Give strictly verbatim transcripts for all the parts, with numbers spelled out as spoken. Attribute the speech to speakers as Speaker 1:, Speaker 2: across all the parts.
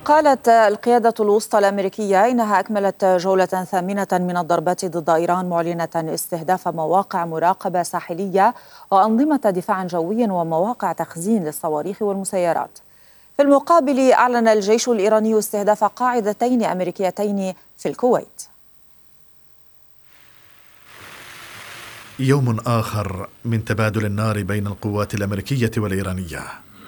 Speaker 1: قالت القيادة الوسطى الأمريكية إنها أكملت جولة ثامنة من الضربات ضد إيران، معلنة استهداف مواقع مراقبة ساحلية وأنظمة دفاع جوي ومواقع تخزين للصواريخ والمسيرات. في المقابل، أعلن الجيش الإيراني استهداف قاعدتين أمريكيتين في الكويت.
Speaker 2: يوم آخر من تبادل النار بين القوات الأمريكية والإيرانية.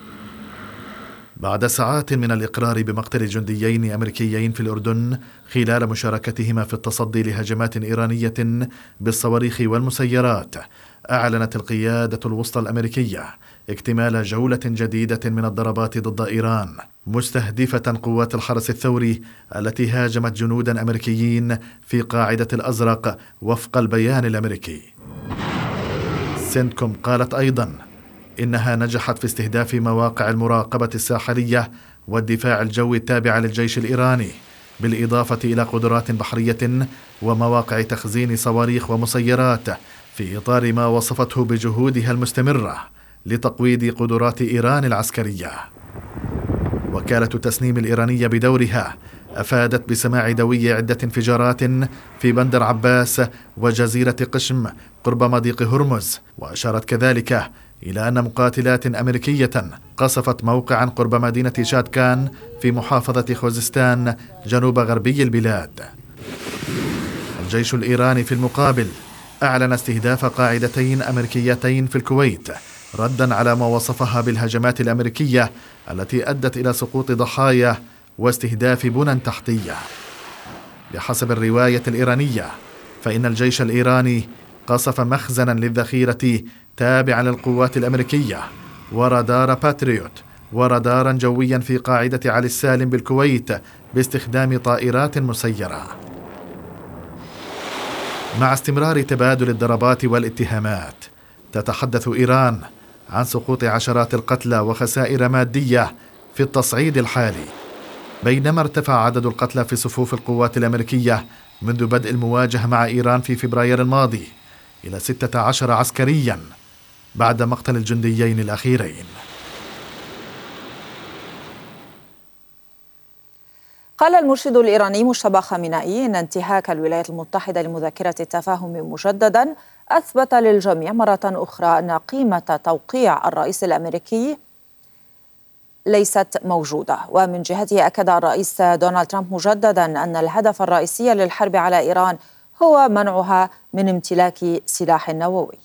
Speaker 2: بعد ساعات من الإقرار بمقتل جنديين أمريكيين في الأردن خلال مشاركتهما في التصدي لهجمات إيرانية بالصواريخ والمسيرات، أعلنت القيادة الوسطى الأمريكية اكتمال جولة جديدة من الضربات ضد إيران، مستهدفة قوات الحرس الثوري التي هاجمت جنودا أمريكيين في قاعدة الأزرق وفق البيان الأمريكي. سنتكوم قالت أيضا إنها نجحت في استهداف مواقع المراقبة الساحلية والدفاع الجوي التابعة للجيش الإيراني، بالإضافة إلى قدرات بحرية ومواقع تخزين صواريخ ومسيرات، في إطار ما وصفته بجهودها المستمرة لتقويض قدرات إيران العسكرية. وكالة تسنيم الإيرانية بدورها أفادت بسماع دوي عدة انفجارات في بندر عباس وجزيرة قشم قرب مضيق هرمز، وأشارت كذلك إلى أن مقاتلات أمريكية قصفت موقعا قرب مدينة شادكان في محافظة خوزستان جنوب غربي البلاد. الجيش الإيراني في المقابل أعلن استهداف قاعدتين أمريكيتين في الكويت، ردا على ما وصفها بالهجمات الأمريكية التي أدت إلى سقوط ضحايا واستهداف بنى تحتية. بحسب الرواية الإيرانية، فإن الجيش الإيراني قصف مخزنا للذخيرة تابعا للقوات الأمريكية ورادار باتريوت ورادارا جويا في قاعدة علي السالم بالكويت باستخدام طائرات مسيرة. مع استمرار تبادل الضربات والاتهامات، تتحدث إيران عن سقوط عشرات القتلى وخسائر مادية في التصعيد الحالي، بينما ارتفع عدد القتلى في صفوف القوات الأمريكية منذ بدء المواجهة مع إيران في فبراير الماضي إلى ستة عشر عسكريا بعد مقتل الجنديين الأخيرين.
Speaker 1: قال المرشد الإيراني مجتبى خامنئي إن انتهاك الولايات المتحدة لمذكرة التفاهم مجددا أثبت للجميع مرة أخرى أن قيمة توقيع الرئيس الأمريكي ليست موجودة. ومن جهته أكد الرئيس دونالد ترامب مجددا أن الهدف الرئيسي للحرب على إيران هو منعها من امتلاك سلاح نووي.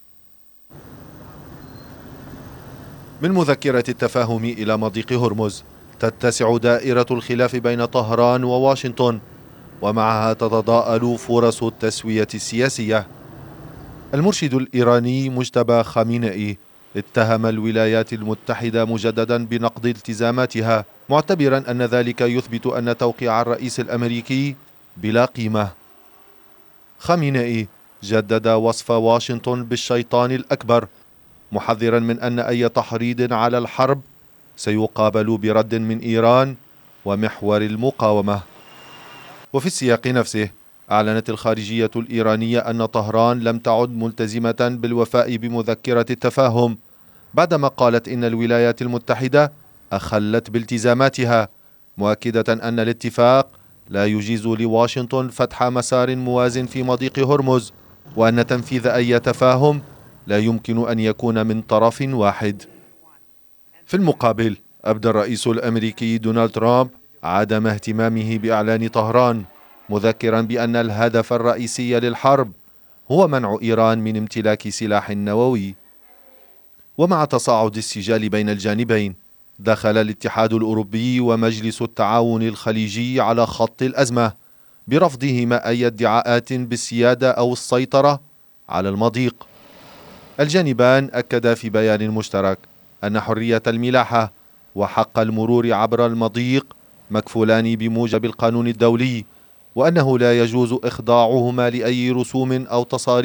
Speaker 3: من مذكرة التفاهم إلى مضيق هرمز تتسع دائرة الخلاف بين طهران وواشنطن، ومعها تتضاءل فرص التسوية السياسية. المرشد الإيراني مجتبى خامنئي اتهم الولايات المتحدة مجددا بنقض التزاماتها، معتبرا أن ذلك يثبت أن توقيع الرئيس الأمريكي بلا قيمة. خامنئي جدد وصف واشنطن بالشيطان الأكبر، محذرا من أن أي تحريض على الحرب سيقابل برد من إيران ومحور المقاومة. وفي السياق نفسه، أعلنت الخارجية الإيرانية أن طهران لم تعد ملتزمة بالوفاء بمذكرة التفاهم، بعدما قالت إن الولايات المتحدة أخلت بالتزاماتها، مؤكدة أن الاتفاق لا يجيز لواشنطن فتح مسار موازٍ في مضيق هرمز، وأن تنفيذ أي تفاهم لا يمكن أن يكون من طرف واحد. في المقابل، أبدى الرئيس الأمريكي دونالد ترامب عدم اهتمامه بإعلان طهران، مذكرا بأن الهدف الرئيسي للحرب هو منع إيران من امتلاك سلاح نووي. ومع تصاعد السجال بين الجانبين، دخل الاتحاد الأوروبي ومجلس التعاون الخليجي على خط الأزمة برفضهما أي ادعاءات بالسيادة أو السيطرة على المضيق. الجانبان أكدا في بيان مشترك أن حرية الملاحة وحق المرور عبر المضيق مكفولان بموجب القانون الدولي، وأنه لا يجوز إخضاعهما لأي رسوم أو تصاريح